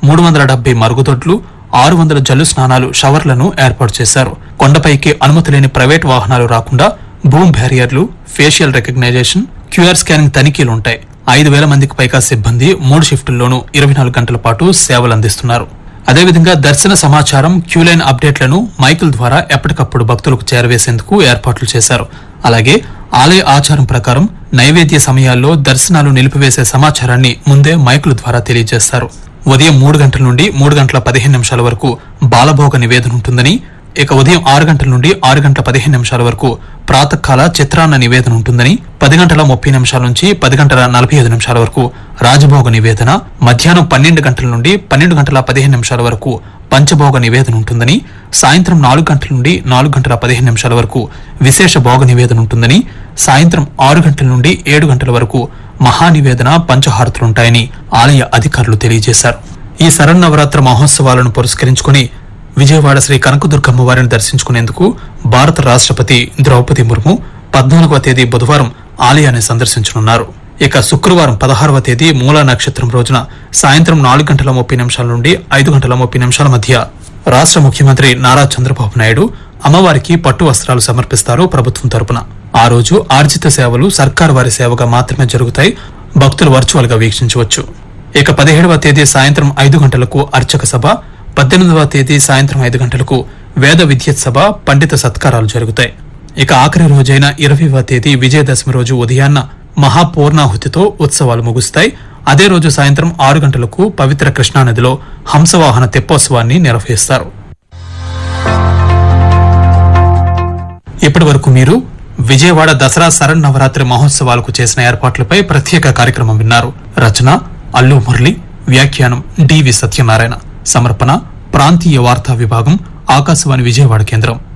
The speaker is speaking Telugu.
370 మరుగుదొడ్లు, 600 జల్లు స్నానాలు, షవర్లను ఏర్పాటు చేశారు. కొండపైకి అనుమతి లేని ప్రైవేట్ వాహనాలు రాకుండా boom బ్యారియర్లు, facial recognition, QR scanning తనిఖీలుంటాయి. 5,000 మందికి పైగా సిబ్బంది 3 షిఫ్టుల్లోనూ 24 గంటల పాటు సేవలు అందిస్తున్నారు. అదేవిధంగా దర్శన సమాచారం, క్యూలైన్ అప్డేట్లను మైకుల ద్వారా ఎప్పటికప్పుడు భక్తులకు చేరవేసేందుకు ఏర్పాట్లు చేశారు. అలాగే ఆలయ ఆచారం ప్రకారం నైవేద్య సమయాల్లో దర్శనాలు నిలిపివేసే సమాచారాన్ని ముందే మైకుల ద్వారా తెలియజేస్తారు. ఉదయం 3 గంటల నుండి 3 గంటల 15 నిమిషాల వరకు బాలభోగ నివేదన ఉంటుందని, ఇక ఉదయం 6 గంటల నుండి 6 గంటల 15 నిమిషాల వరకు ప్రాతకాల చిత్రాన్న నివేదన ఉంటుందని, 10 గంటల 30 నిమిషాల నుంచి 10 గంటల 45 నిమిషాల వరకు రాజభోగ నివేదన, మధ్యాహ్నం 12 గంటల నుండి 12 గంటల 15 నిమిషాల వరకు పంచభోగ నివేదన ఉంటుందని, సాయంత్రం 4 గంటల నుండి 4 గంటల 15 నిమిషాల వరకు విశేష భోగ నివేదన ఉంటుందని, సాయంత్రం 6 గంటల నుండి 7 గంటల వరకు మహానివేదన, పంచహారతులుంటాయని ఆలయ అధికారులు తెలియజేశారు. ఈ శరన్నవరాత్రి మహోత్సవాలను పురస్కరించుకుని విజయవాడ శ్రీ కనకదుర్గమ్మ వారిని దర్శించుకునేందుకు భారత రాష్ట్రపతి ద్రౌపది ముర్ము 14వ తేదీ బుధవారం ఆలయాన్ని సందర్శించనున్నారు. ఇక శుక్రవారం 16వ తేదీ మూలా నక్షత్రం రోజున సాయంత్రం 4 గంటల 30 నిమిషాల నుండి 5 గంటల 30 నిమిషాల మధ్య రాష్ట్ర ముఖ్యమంత్రి నారా చంద్రబాబు నాయుడు అమ్మవారికి పట్టు వస్త్రాలు సమర్పిస్తారు ప్రభుత్వం తరపున. ఆ రోజు ఆర్జిత సేవలు సర్కారు వారి సేవగా మాత్రమే జరుగుతాయి. భక్తులు వర్చువల్ గా వీక్షించవచ్చు. ఇక 17వ తేదీ సాయంత్రం 5 గంటలకు అర్చక సభ, 18వ తేదీ సాయంత్రం 5 గంటలకు వేద విద్యుత్ సభ, పండిత సత్కారాలు జరుగుతాయి. ఇక ఆఖరి రోజైన 20వ తేదీ విజయదశమి రోజు ఉదయాన్న మహాపూర్ణాహుతితో ఉత్సవాలు ముగుస్తాయి. అదే రోజు సాయంత్రం 6 గంటలకు పవిత్ర కృష్ణానదిలో హంసవాహన తెప్పోత్సవాన్ని నిర్వహిస్తారు. ఇప్పటి వరకు మీరు విజయవాడ దసరా శరన్నవరాత్రి మహోత్సవాలకు చేసిన ఏర్పాట్లపై ప్రత్యేక కార్యక్రమం విన్నారు. రచన అల్లు మురళి, వ్యాఖ్యానం డివి సత్యనారాయణ, సమర్పణ ప్రాంతీయ వార్తా విభాగం, ఆకాశవాణి విజయవాడ కేంద్రం.